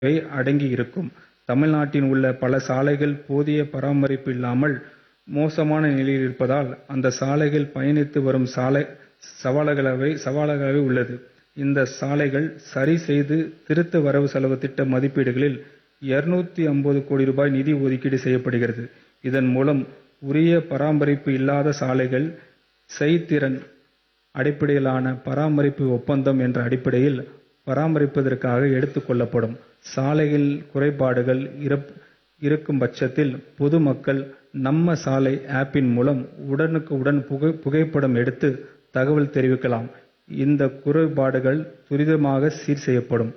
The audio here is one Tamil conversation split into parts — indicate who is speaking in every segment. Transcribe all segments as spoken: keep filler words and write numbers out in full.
Speaker 1: வை அடங்கி இருக்கும். தமிழ்நாட்டில் உள்ள பல சாலைகள் போதிய பராமரிப்பு இல்லாமல் மோசமான நிலையில் இருப்பதால் அந்த சாலைகள் பயணித்து வரும் சவாலாகவே உள்ளது. இந்த சாலைகள் சரி செய்து திருத்த வரவு செலவு திட்ட மதிப்பீடுகளில் இருநூற்று ஐம்பது கோடி ரூபாய் நிதி ஒதுக்கீடு செய்யப்படுகிறது. இதன் மூலம் உரிய பராமரிப்பு இல்லாத சாலைகள் செய்திறன் அடிப்படையிலான பராமரிப்பு ஒப்பந்தம் என்ற அடிப்படையில் பராமரிப்பதற்காக எடுத்துக் கொள்ளப்படும். சாலையில் குறைபாடுகள் இருக்கும் பட்சத்தில் பொதுமக்கள் நம்ம சாலை ஆப்பின் மூலம் உடனுக்குடன் புகைப்படம் எடுத்து தகவல் தெரிவிக்கலாம். இந்த குறைபாடுகள் துரிதமாக சீர் செய்யப்படும்.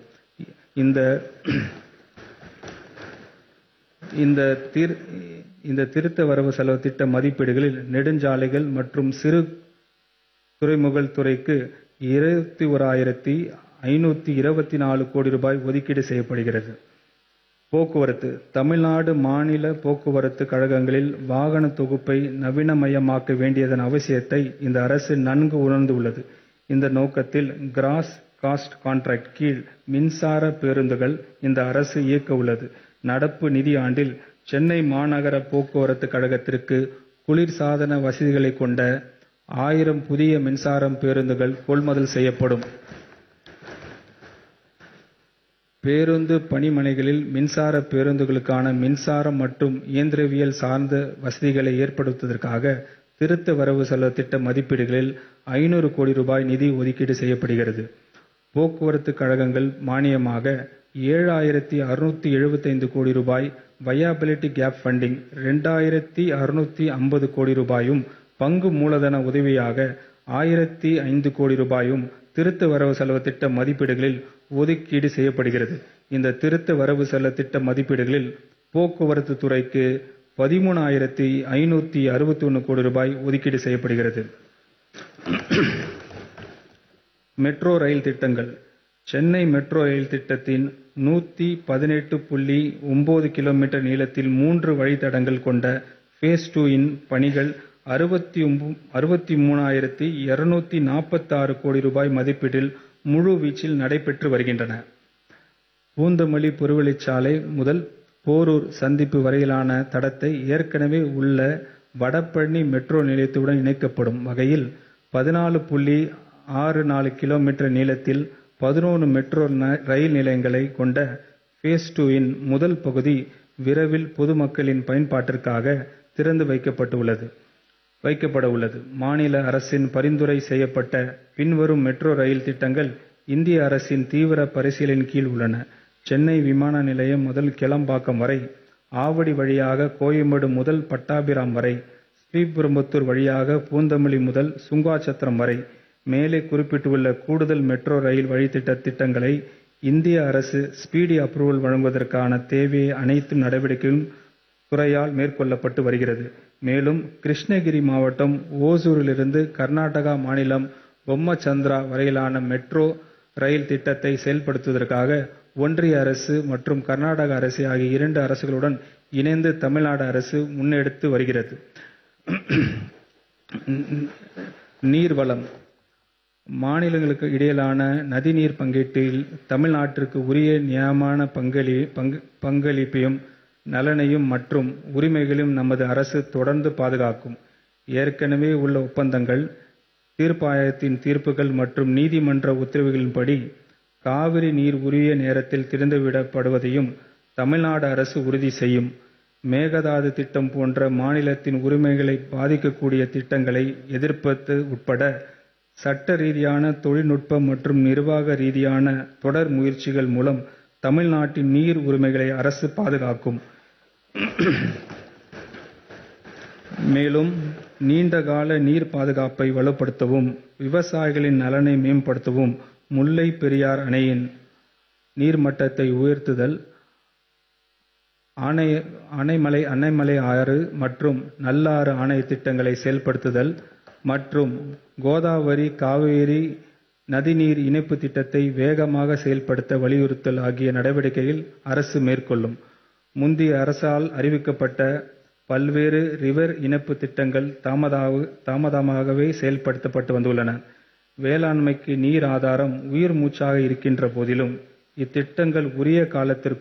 Speaker 1: இந்த திருத்த வரவு செலவு திட்ட மதிப்பீடுகளில் நெடுஞ்சாலைகள் மற்றும் சிறு துறைமுகங்கள் துறைக்கு இருபத்தி ஓராயிரத்து ஐநூற்று இருபத்தி நான்கு கோடி ரூபாய் ஒதுக்கீடு செய்யப்படுகிறது. போக்குவரத்து தமிழ்நாடு மாநில போக்குவரத்து கழகங்களில் வாகன தொகுப்பை நவீனமயமாக்க வேண்டியதன் அவசியத்தை இந்த அரசு நன்கு உணர்ந்துள்ளது. இந்த நோக்கத்தில் கிராஸ் காஸ்ட் கான்ட்ராக்ட் கீழ் மின்சார பேருந்துகள் இந்த அரசு இயக்க உள்ளது. நடப்பு நிதியாண்டில் சென்னை மாநகர போக்குவரத்து கழகத்திற்கு குளிர்சாதன வசதிகளை கொண்ட ஆயிரம் புதிய மின்சார பேருந்துகள் கொள்முதல் செய்யப்படும். பேருந்து பணிமனைகளில் மின்சார பேருந்துகளுக்கான மின்சாரம் மற்றும் இயந்திரவியல் சார்ந்த வசதிகளை ஏற்படுத்துவதற்காக திருத்த வரவு செலவு திட்ட மதிப்பீடுகளில் ஐநூறு கோடி ரூபாய் நிதி ஒதுக்கீடு செய்யப்படுகிறது. போக்குவரத்து கழகங்கள் மானியமாக ஏழாயிரத்து அறுநூற்று எழுபத்தைந்து கோடி ரூபாய், வயாபிலிட்டி கேப் ஃபண்டிங் இரண்டாயிரத்து அறுநூற்று ஐம்பது கோடி ரூபாயும், பங்கு மூலதன உதவியாக ஆயிரத்து ஐந்து கோடி ரூபாயும் திருத்த வரவு செலவு திட்ட மதிப்பீடுகளில் ஒதுக்கீடு செய்யப்படுகிறது. இந்த திருத்த வரவு செலவு திட்ட மதிப்பீடுகளில் போக்குவரத்து துறைக்கு பதிமூணாயிரத்து ஐநூற்று அறுபத்தி ஒன்று கோடி ரூபாய் ஒதுக்கீடு செய்யப்படுகிறது. மெட்ரோ ரயில் திட்டங்கள் சென்னை மெட்ரோ ரயில் திட்டத்தின் நூற்று பதினெட்டு புள்ளி ஒன்பது கிலோமீட்டர் நீளத்தில் மூன்று வழித்தடங்கள் கொண்ட ஃபேஸ் டூ இன் பணிகள் அறுபத்தி மூணாயிரத்து இருநூற்று நாற்பத்தி ஆறு கோடி ரூபாய் மதிப்பீட்டில் முழு வீச்சில் நடைபெற்று வருகின்றன. பூந்தமல்லி புறவழிச்சாலை முதல் போரூர் சந்திப்பு வரையிலான தடத்தை ஏற்கனவே உள்ள வடபழனி மெட்ரோ நிலையத்துடன் இணைக்கப்படும் வகையில் பதினாலு புள்ளி ஆறு நாலு கிலோமீட்டர் நீளத்தில் பதினொன்று மெட்ரோ ரயில் நிலையங்களை கொண்ட ஃபேஸ் டூ இன் முதல் பகுதி விரைவில் பொதுமக்களின் பயன்பாட்டிற்காக திறந்து வைக்கப்பட உள்ளது. மாநில அரசின் பரிந்துரை செய்யப்பட்ட பின்வரும் மெட்ரோ ரயில் திட்டங்கள் இந்திய அரசின் தீவிர பரிசீலனையின் கீழ் உள்ளன. சென்னை விமான நிலையம் முதல் கிளம்பாக்கம் வரை, ஆவடி வழியாக கோயம்பேடு முதல் பட்டாபிராம் வரை, ஸ்ரீபெரும்புதூர் வழியாக பூந்தமல்லி முதல் சுங்காசத்திரம் வரை. மேலே குறிப்பிட்டுள்ள கூடுதல் மெட்ரோ ரயில் வழித்திட்ட திட்டங்களை இந்திய அரசு ஸ்பீடி அப்ரூவல் வழங்குவதற்கான தேவையை அனைத்து நடவடிக்கைகளும் துறையால் மேற்கொள்ளப்பட்டு வருகிறது. மேலும் கிருஷ்ணகிரி மாவட்டம் ஓசூரிலிருந்து கர்நாடகா மாநிலம் பொம்மச்சந்திரா வரையிலான மெட்ரோ ரயில் திட்டத்தை செயல்படுத்துவதற்காக ஒன்றிய அரசு மற்றும் கர்நாடக அரசு ஆகிய இரண்டு அரசுகளுடன் இணைந்து தமிழ்நாடு அரசு முன்னெடுத்து வருகிறது. நீர்வளம் மாநிலங்களுக்கு இடையிலான நதிநீர் பங்கீட்டில் தமிழ்நாட்டிற்கு உரிய நியாயமான பங்களிப்பையும் நலனையும் மற்றும் உரிமைகளையும் நமது அரசு தொடர்ந்து பாதுகாக்கும். ஏற்கனவே உள்ள ஒப்பந்தங்கள், தீர்ப்பாயத்தின் தீர்ப்புகள் மற்றும் நீதிமன்ற உத்தரவுகளின்படி காவிரி நீர் உரிய நேரத்தில் திறந்துவிடப்படுவதையும் தமிழ்நாடு அரசு உறுதி செய்யும். மேகதாது திட்டம் போன்ற மாநிலத்தின் உரிமைகளை பாதிக்கக்கூடிய திட்டங்களை எதிர்ப்பது உட்பட சட்ட ரீதியான, தொழில்நுட்ப மற்றும் நிர்வாக ரீதியான தொடர் முயற்சிகள் மூலம் தமிழ்நாட்டின் நீர் உரிமைகளை அரசு பாதுகாக்கும். மேலும் நீண்டகால நீர் பாதுகாப்பை வலுப்படுத்தவும், விவசாயிகளின் நலனை மேம்படுத்தவும் முல்லை பெரியாறு அணையின் நீர்மட்டத்தை உயர்த்துதல், அணைமலை ஆறு மற்றும் நல்லாறு அணை திட்டங்களை செயல்படுத்துதல் மற்றும் கோதாவரி காவேரி நதிநீர் இணைப்பு திட்டத்தை வேகமாக செயல்படுத்த வலியுறுத்தல் ஆகிய நடவடிக்கைகள் அரசு மேற்கொள்ளும். முந்தைய அரசால் அறிவிக்கப்பட்ட பல்வேறு ரிவர் இணைப்பு திட்டங்கள் தாமதமாகவே செயல்படுத்தப்பட்டு வந்துள்ளன. வேளாண்மைக்கு நீர் ஆதாரம் உயிர் மூச்சாக இருக்கின்ற போதிலும் இத்திட்டங்கள் உரிய காலத்திற்கு